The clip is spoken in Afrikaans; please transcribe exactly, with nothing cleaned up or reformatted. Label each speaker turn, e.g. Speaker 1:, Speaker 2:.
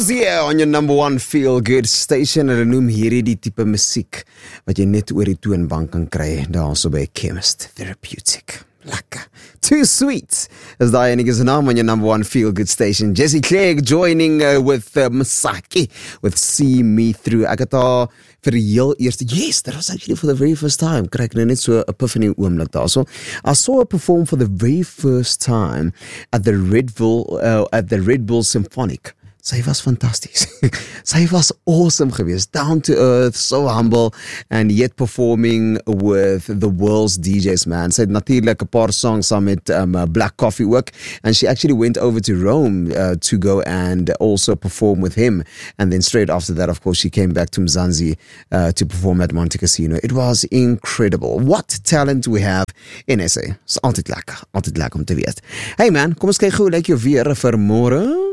Speaker 1: Here on your number one feel-good station. Hulle noem hierdie die tipe musiek wat jy net oor die toonbank kan kry daar so by Chemist. Therapeutic. Lekker. Too sweet. Is daai enige se naam on your number one feel-good station. Jessie Clegg joining uh, with uh, Masaki with See Me Through. Ek het daar vir die heel eerste, yes, that was actually for the very first time. Krijg nou net so epiphany oomlik daar. So, I saw her perform for the very first time at the Red Bull, uh, at the Red Bull Symphonic. Sy was fantasties. Sy was awesome geweest, down to earth, so humble, and yet performing with the world's D Js, man. Sy het natuurlijk 'n paar songs saam met um, Black Coffee ook, and she actually went over to Rome uh, to go and also perform with him, and then straight after that, of course, she came back to Mzansi uh, to perform at Monte Casino. It was incredible. What talent we have in S A. Is altyd lekker, altyd lekker om te weet. Hey man, kom ons kyk hoe lyk jou weer vir môre?